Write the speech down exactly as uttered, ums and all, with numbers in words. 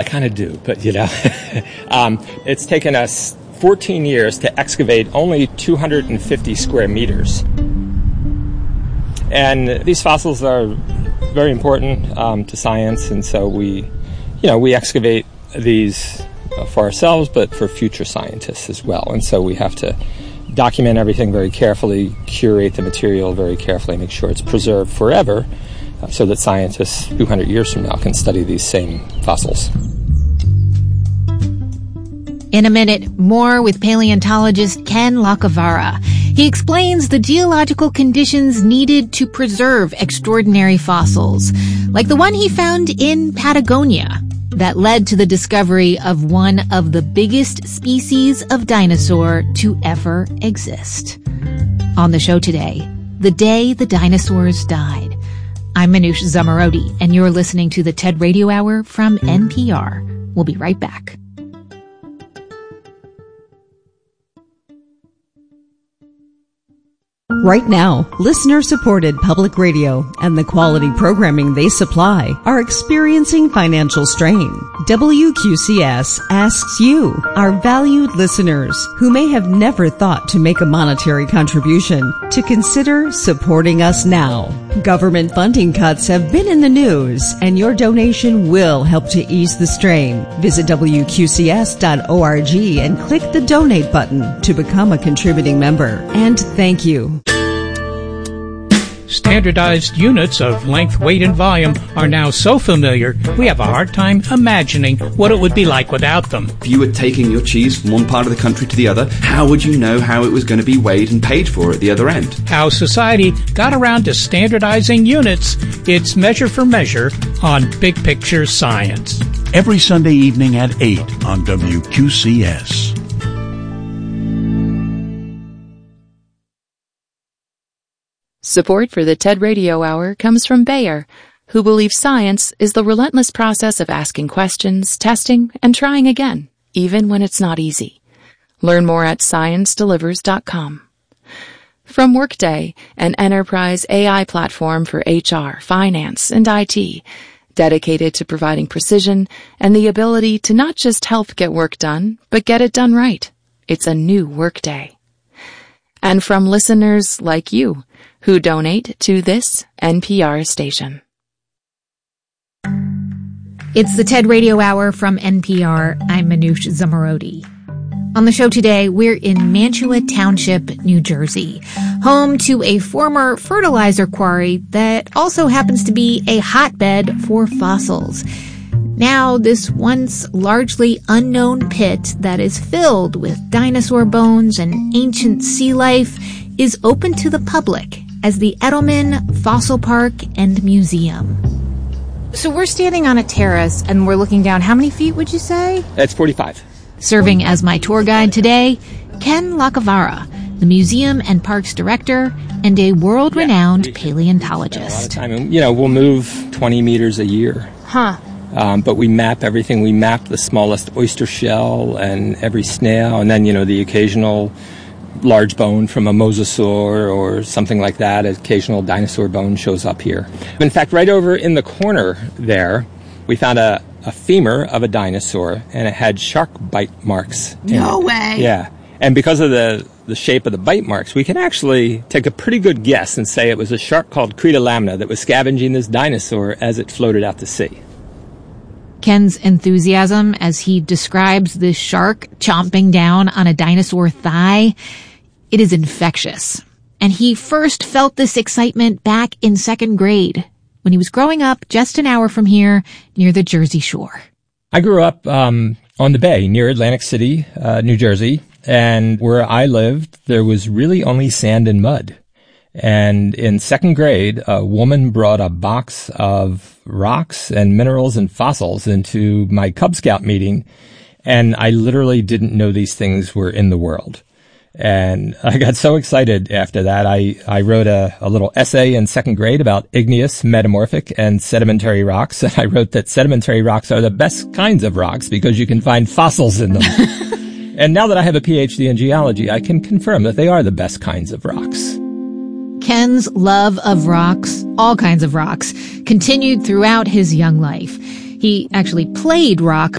kind of do, but, you know. um, it's taken us fourteen years to excavate only two hundred fifty square meters. And these fossils are very important um, to science, and so we, you know, we excavate these uh, for ourselves, but for future scientists as well. And so we have to document everything very carefully, curate the material very carefully, make sure it's preserved forever, uh, so that scientists two hundred years from now can study these same fossils. In a minute, more with paleontologist Ken Lacavara. He explains the geological conditions needed to preserve extraordinary fossils, like the one he found in Patagonia, that led to the discovery of one of the biggest species of dinosaur to ever exist. On the show today, the day the dinosaurs died. I'm Manoush Zomorodi, and you're listening to the TED Radio Hour from N P R. We'll be right back. Right now, listener-supported public radio and the quality programming they supply are experiencing financial strain. W Q C S asks you, our valued listeners, who may have never thought to make a monetary contribution, to consider supporting us now. Government funding cuts have been in the news, and your donation will help to ease the strain. Visit W Q C S dot org and click the donate button to become a contributing member. And thank you. Standardized units of length, weight, and volume are now so familiar, we have a hard time imagining what it would be like without them. If you were taking your cheese from one part of the country to the other, how would you know how it was going to be weighed and paid for at the other end? How society got around to standardizing units, it's Measure for Measure on Big Picture Science. Every Sunday evening at eight on W Q C S. Support for the TED Radio Hour comes from Bayer, who believes science is the relentless process of asking questions, testing, and trying again, even when it's not easy. Learn more at science delivers dot com. From Workday, an enterprise A I platform for H R, finance, and I T, dedicated to providing precision and the ability to not just help get work done, but get it done right. It's a new Workday. And from listeners like you, who donate to this N P R station. It's the TED Radio Hour from N P R. I'm Manoush Zomorodi. On the show today, we're in Mantua Township, New Jersey, home to a former fertilizer quarry that also happens to be a hotbed for fossils. Now, this once largely unknown pit that is filled with dinosaur bones and ancient sea life is open to the public as the Edelman Fossil Park and Museum. So we're standing on a terrace and we're looking down. How many feet would you say? That's forty-five. Serving as my tour guide today, Ken Lacavara, the museum and parks director and a world-renowned yeah, paleontologist. A lot of time. You know, we'll move twenty meters a year. Huh. Um, but we map everything. We map the smallest oyster shell and every snail, and then, you know, the occasional large bone from a mosasaur or something like that. An occasional dinosaur bone shows up here. In fact, right over in the corner there, we found a, a femur of a dinosaur, and it had shark bite marks. No way. Yeah. And because of the, the shape of the bite marks, we can actually take a pretty good guess and say it was a shark called Creta lamna that was scavenging this dinosaur as it floated out to sea. Ken's enthusiasm as he describes this shark chomping down on a dinosaur thigh, it is infectious. And he first felt this excitement back in second grade when he was growing up just an hour from here near the Jersey Shore. I grew up um, on the bay near Atlantic City, uh, New Jersey, and where I lived, there was really only sand and mud. And in second grade, a woman brought a box of rocks and minerals and fossils into my Cub Scout meeting, and I literally didn't know these things were in the world. And I got so excited after that, I, I wrote a, a little essay in second grade about igneous, metamorphic, and sedimentary rocks. And I wrote that sedimentary rocks are the best kinds of rocks because you can find fossils in them. And now that I have a P H D in geology, I can confirm that they are the best kinds of rocks. Ken's love of rocks, all kinds of rocks, continued throughout his young life. He actually played rock